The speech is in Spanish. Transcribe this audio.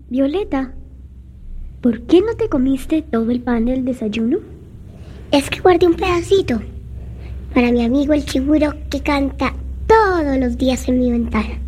Violeta, ¿por qué no te comiste todo el pan del desayuno? Es que guardé un pedacito para mi amigo el chiguro que canta todos los días en mi ventana.